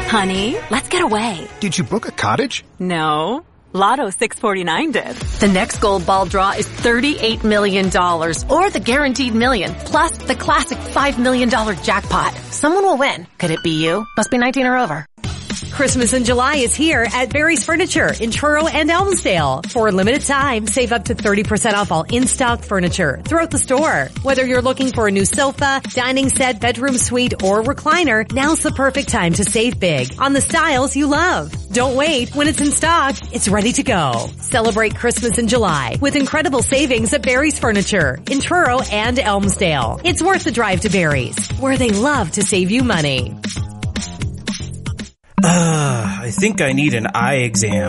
Honey, let's get away. Did you book a cottage? No. Lotto 649 did. The next gold ball draw is $38 million, or the guaranteed million, plus the classic $5 million jackpot. Someone will win. Could it be you? Must be 19 or over. Christmas in July is here at Barry's Furniture in Truro and Elmsdale. For a limited time, save up to 30% off all in-stock furniture throughout the store. Whether you're looking for a new sofa, dining set, bedroom suite, or recliner, now's the perfect time to save big on the styles you love. Don't wait. When it's in stock, it's ready to go. Celebrate Christmas in July with incredible savings at Barry's Furniture in Truro and Elmsdale. It's worth the drive to Barry's, where they love to save you money. I think I need an eye exam.